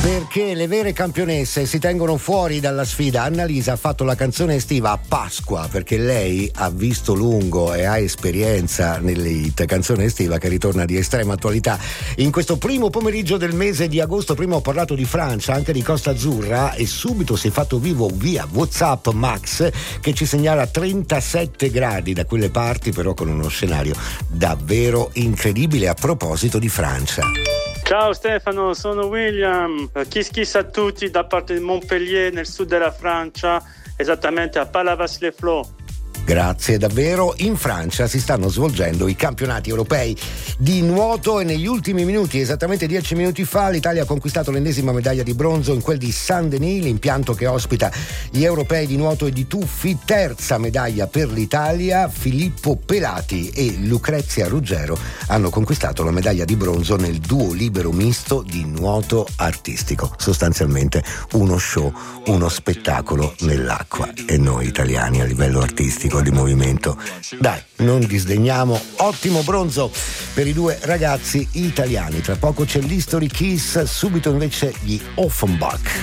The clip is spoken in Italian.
Perché le vere campionesse si tengono fuori dalla sfida. Annalisa ha fatto la canzone estiva a Pasqua perché lei ha visto lungo e ha esperienza nell'hit canzone estiva che ritorna di estrema attualità. In questo primo pomeriggio del mese di agosto, prima ho parlato di Francia, anche di Costa Azzurra, e subito si è fatto vivo via WhatsApp Max che ci segnala 37 gradi da quelle parti, però con uno scenario davvero incredibile a proposito di Francia. Ciao Stefano, sono William, kiss kiss a tutti da parte di Montpellier nel sud della Francia, esattamente a Palavas-les-Flots. Grazie davvero. In Francia si stanno svolgendo i campionati europei di nuoto e negli ultimi minuti, esattamente 10 minuti fa, l'Italia ha conquistato l'ennesima medaglia di bronzo in quel di Saint-Denis, l'impianto che ospita gli europei di nuoto e di tuffi. Terza medaglia per l'Italia, Filippo Pelati e Lucrezia Ruggero hanno conquistato la medaglia di bronzo nel duo libero misto di nuoto artistico. Sostanzialmente uno show, uno spettacolo nell'acqua, e noi italiani a livello artistico di movimento, dai, non disdegniamo. Ottimo bronzo per i due ragazzi italiani. Tra poco c'è l'History Kiss, subito invece gli Offenbach.